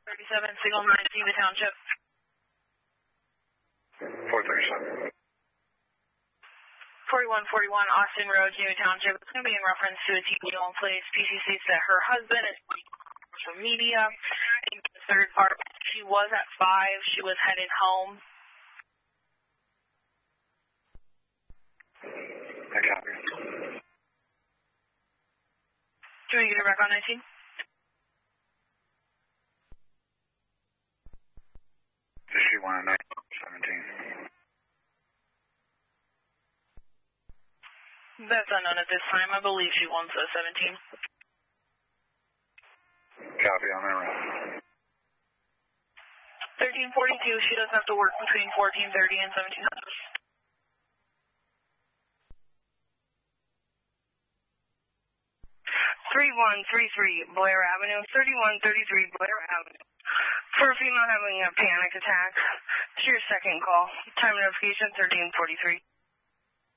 37, Signal 9, Geneva Township. 437. 4141 Austin Road, Geneva Township. It's going to be in reference to a TV home place. PC states that her husband is on social media. And the third part, she was at 5. She was headed home. I copy. Do we get it back on 19? Does she want a 17? That's unknown at this time. I believe she wants a 17. Copy on that route. 1342, she does have to work between 1430 and 1700. Blair Avenue, 3133 Blair Avenue. For a female having a panic attack, it's your second call. Time notification 1343.